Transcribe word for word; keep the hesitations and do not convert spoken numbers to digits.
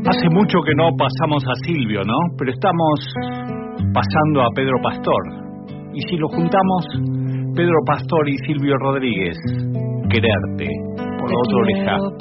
Hace mucho que no pasamos a Silvio, ¿no? Pero estamos pasando a Pedro Pastor. Y si lo juntamos, Pedro Pastor y Silvio Rodríguez, quererte, por la otra oreja.